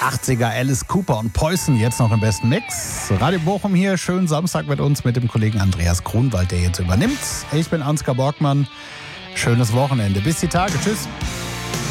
80er Alice Cooper und Poison jetzt noch im besten Mix. Radio Bochum hier, schönen Samstag mit uns, mit dem Kollegen Andreas Grunwald, der jetzt übernimmt. Ich bin Ansgar Borgmann. Schönes Wochenende. Bis die Tage. Tschüss.